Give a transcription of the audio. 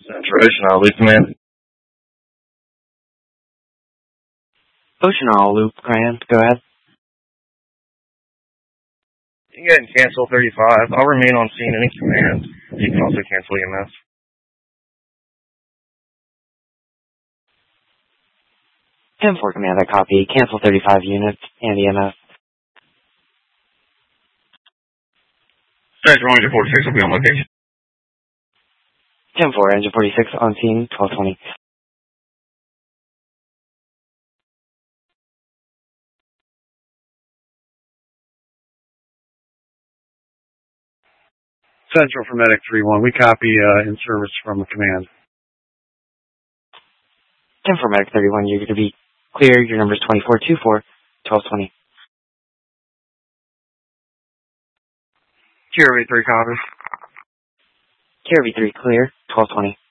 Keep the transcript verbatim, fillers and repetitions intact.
Central Ocean Isle Loop Command. Ocean Isle Loop Command, go ahead. You can go ahead and cancel thirty-five. I'll remain on scene any command. You can also cancel E M S. ten four Command, I copy. Cancel thirty-five units and E M S. Central Engine forty-six will be on location. ten four, Engine forty-six on scene, twelve twenty. Central for Medic three one, we copy uh, in service from the command. ten four Medic thirty-one, you're going to be clear. Your number is twenty-four two four, twelve twenty. Q R V three copies. Q R V three clear, twelve twenty.